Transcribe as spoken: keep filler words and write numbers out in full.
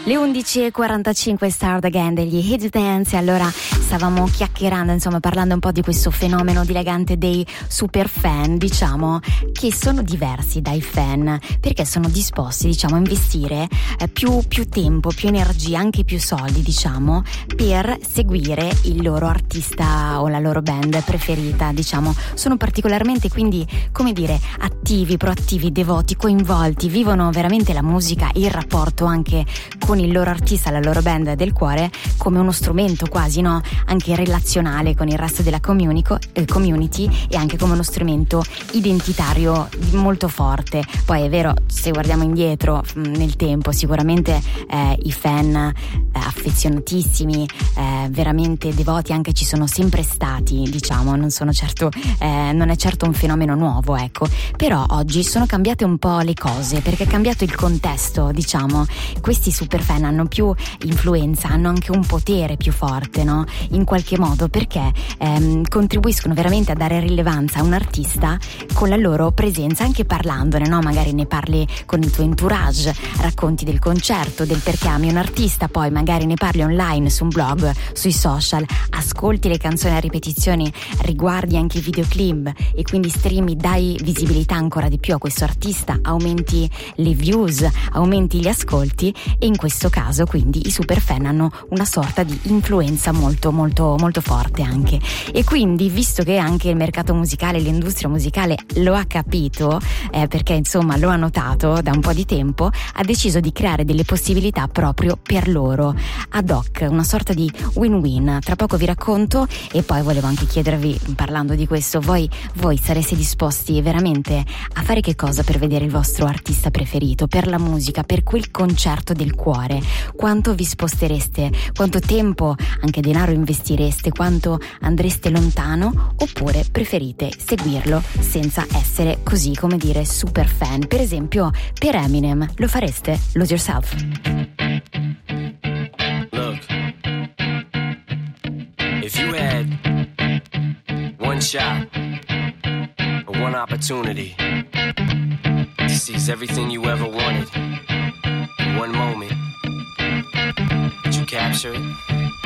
Le undici e quarantacinque, Start Again degli Hit Dance. Allora stavamo chiacchierando, insomma, parlando un po' di questo fenomeno dilagante dei super fan, diciamo, che sono diversi dai fan, perché sono disposti, diciamo, a investire eh, più, più tempo, più energia, anche più soldi, diciamo, per seguire il loro artista o la loro band preferita, diciamo. Sono particolarmente, quindi, come dire, attivi, proattivi, devoti, coinvolti, vivono veramente la musica e il rapporto anche con il loro artista, la loro band del cuore, come uno strumento quasi, no? Anche relazionale con il resto della comunico, eh, community, e anche come uno strumento identitario molto forte. Poi è vero, se guardiamo indietro mh, nel tempo, sicuramente eh, i fan eh, affezionatissimi, eh, veramente devoti anche ci sono sempre stati, diciamo, non sono certo eh, non è certo un fenomeno nuovo, ecco. Però oggi sono cambiate un po' le cose, perché è cambiato il contesto, diciamo. Questi super fan hanno più influenza, hanno anche un potere più forte, no? In qualche modo, perché ehm, contribuiscono veramente a dare rilevanza a un artista con la loro presenza, anche parlandone, no? Magari ne parli con il tuo entourage, racconti del concerto, del perché ami un artista, poi magari ne parli online, su un blog, sui social, ascolti le canzoni a ripetizioni, riguardi anche i videoclip e quindi streami, dai visibilità ancora di più a questo artista, aumenti le views, aumenti gli ascolti, e in questo caso quindi i super fan hanno una sorta di influenza molto molto molto forte anche. E quindi, visto che anche il mercato musicale, l'industria musicale lo ha capito, eh, perché insomma lo ha notato da un po' di tempo, ha deciso di creare delle possibilità proprio per loro, ad hoc, una sorta di win-win. Tra poco vi racconto, e poi volevo anche chiedervi, parlando di questo, voi, voi sareste disposti veramente a fare che cosa per vedere il vostro artista preferito, per la musica, per quel concerto del cuore? Quanto vi spostereste? Quanto tempo, anche denaro, investireste? Quanto andreste lontano? Oppure preferite seguirlo senza essere così, come dire, super fan? Per esempio, per Eminem, lo fareste? Lose Yourself. Look, if you had one shot or one opportunity to seize everything you ever wanted in one moment, would you capture it?